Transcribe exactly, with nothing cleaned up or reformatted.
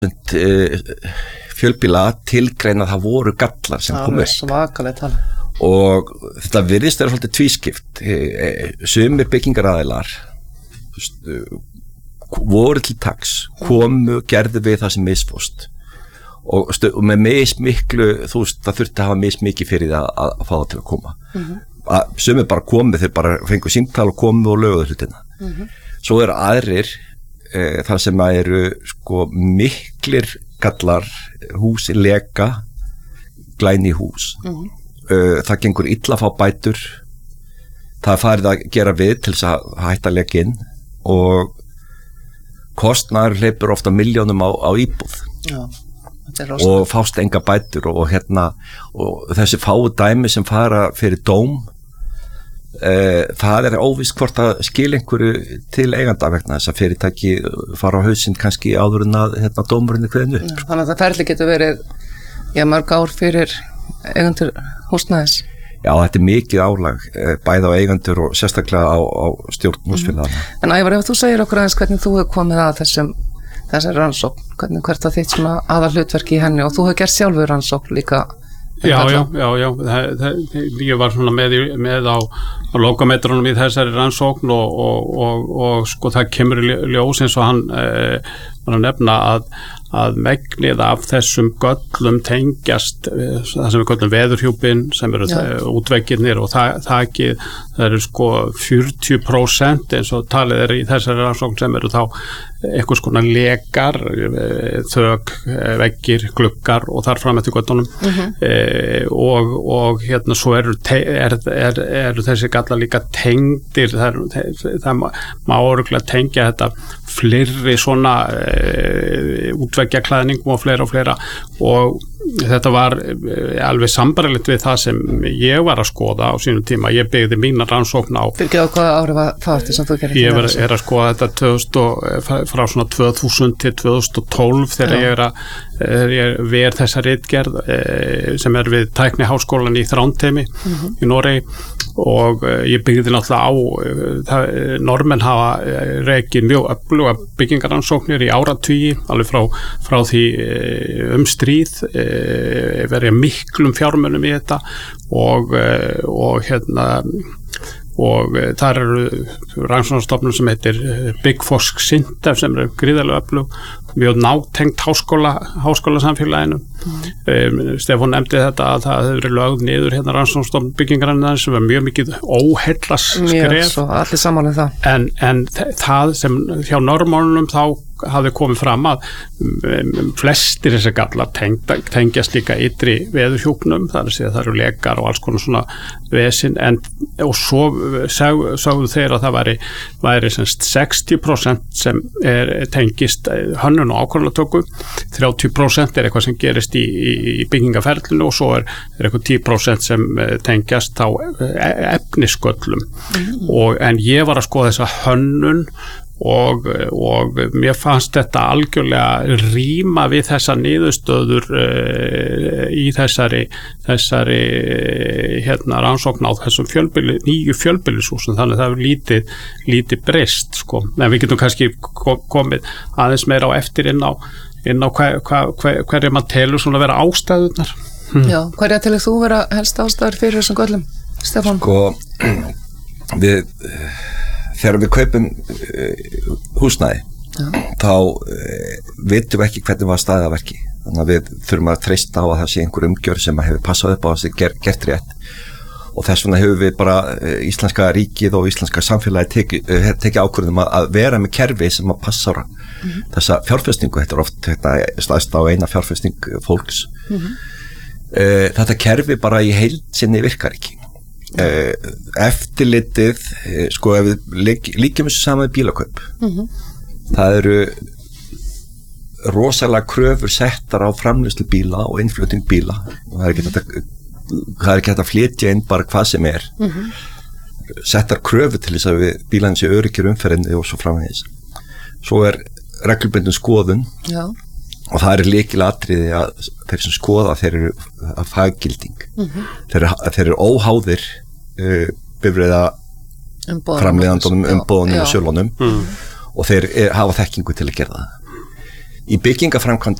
fjölbýla tilgreina það voru gallar sem komu upp og þetta virðist er svolítið tvískipt sumir byggingaraðilar voru til taks komu, gerðu við það sem misfóst og, og með mismiklu þú veist, það þurfti að hafa mismikið fyrir það að, að fá það til að koma mm-hmm. að sumir bara komu, þeir bara fengu símtal og komu og löguðu hlutina mm-hmm. svo eru aðrir e, þar sem að eru sko miklir gallar, húsi leka glæni hús mm-hmm. e, það gengur illa að fá bætur það er farið að gera við til þess að hætta að leka inn og kostnaður hleypur ofta milljónum á, á íbúð Já, og fást enga bætur og, og hérna og þessi fáu dæmi sem fara fyrir dóm e, það er óvíst hvort að skil einhverju til eiganda vegna þess að fyrirtæki fara á hausinn kannski áður en að hérna, dómurinn er kveðin upp. Þannig að það ferli getur verið já, mörg ár fyrir eigendur húsnæðis. Já, þetta er mikið álag bæði á eigendur og sérstaklega á, á stjórn húsfélaganna. Mm. En Ævar, ef þú segir okkur aðeins hvernig þú hefur komið að þessum þessari rannsókn, hvernig hvert að þitt svona aðal hlutverki í henni og þú hefur gert sjálfur rannsókn líka. Já, já, já, já, það, það, ég var svona með, með á, á lokametrunum í þessari rannsókn og, og, og, og sko það kemur í ljós eins og hann eh, var að nefna að, að megnið af þessum göllum tengjast það sem við göllum veðurhjúpin sem eru útveggirnir og það, þakið, það eru sko fjörutíu prósent eins og talið er í þessari rannsókn sem eru þá einhvers konar lekar, þök, veggir, gluggar og þar fram eftir göttunum mm-hmm. e, og, og hérna svo eru, te, er, er, eru þessi gallar líka tengdir, það, það, það má örugglega tengja þetta fleiri svona e, útveggjaklæðningum og fleira og fleira og þetta var alveg sambarlegt við það sem ég var að skoða á sínum tíma, ég byggði mína rannsókn á Fyrir ekki á hvaða ári var það eftir sem þú gerir Ég var, er að skoða þetta tvö þúsund og, frá svona tvö þúsund til tvö þúsund og tólf þegar Já. ég er að ég ver þessa ritgerð sem er við Tækniháskólan í Þrándheimi mm-hmm. í Noregi og ég byggði náttúrulega á það, normenn hafa rekið mjög öfluga byggingarannsóknir í áratugi alveg frá, frá því um stríð verið miklum fjármunum í þetta og, og hérna og þar eru rannsóknarstofnun sem heitir Byggforsk Sintef sem eru gríðarlega öflug mjög nátengt háskóla háskólasamfélaginu mm. um, Stefán nefndi þetta að það hefur verið lögð niður hérna rannsóknarstofnun byggingarinnar sem var mjög mikið óheillas skref svo allir saman um það en, en það sem hjá normálunum þá hafði komið fram að um, flestir þessar gallar tengjast líka ytri veðurhjúpnum þar að segja það eru lekar og alls konar svona vesin en og svo sagðu sá þeir að það væri, væri semst sextíu prósent sem er tengist hönnun og ákvörðunartöku þrjátíu prósent er eitthvað sem gerist í, í, í byggingaferlinu og svo er, er eitthvað tíu prósent sem tengjast þá efnisgöllum mm. og en ég var að skoða þessa hönnun Og, og mér fannst þetta algjörlega ríma við þessa niðurstöður uh, í þessari, þessari hérna, rannsókn á þessum fjölbýli, nýju fjölbýlishúsum þannig að það er lítið, lítið breyst sko. En við getum kannski komið aðeins meira á eftir inn á, inn á hver, hver, hver, hverja maður telur svona vera ástæðunar. Hmm. Já, hverja telur þú vera helst ástæður fyrir þessum göllum, Stefán? Sko, við þegar við kaupum uh, húsnæði Já. þá uh, vitum við ekki hvernig var staðið að verki þannig að við þurfum að treysta á að það sé einhver umgjörð sem hefur passað upp á að það ger, gert rétt og þess vegna hefur við bara uh, íslenska ríkið og íslenska samfélagi teki, uh, teki ákvörðum að, að vera með kerfi sem að passa mm-hmm. þessa fjárfestingu, þetta er oft þetta, staðist á eina fjárfesting fólks mm-hmm. uh, þetta kerfi bara í heild sinni virkar ekki Uh, eftirlitið uh, sko ef við lík, líkjum þessu saman með bílakaup mm-hmm. það eru rosalega kröfur settar á framleiðslu bíla og innflutning bíla og það er ekki hægt að, það er ekki hægt að flytja inn bara hvað sem er mm-hmm. settar kröfur til þess að við bílan sé öryggir umferðinni og svo framvegis svo er reglubundin skoðun Já. og það er lykilatriði að þeir sem skoða þeir eru að faggilding mm-hmm. þeir, þeir eru óháðir uh, bifreiða framleiðandunum, umbóðunum og sjölunum mm. og þeir er, hafa þekkingu til að gera það í byggingaframkvæmd